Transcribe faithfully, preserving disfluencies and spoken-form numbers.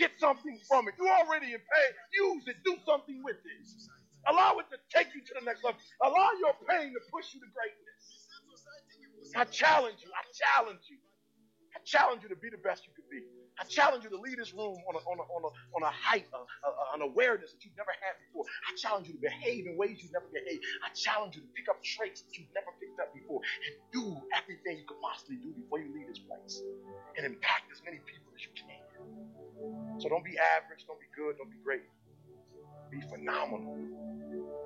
Get something from it. You're already in pain. Use it. Do something with it. Allow it to take you to the next level. Allow your pain to push you to greatness. I challenge you. I challenge you. I challenge you to be the best you could be. I challenge you to lead this room on a, on a, on a, on a height, uh, uh, an awareness that you've never had before. I challenge you to behave in ways you've never behaved. I challenge you to pick up traits that you've never picked up before and do everything you could possibly do before you leave this place and impact as many people as you can. So don't be average, don't be good, don't be great. Be phenomenal.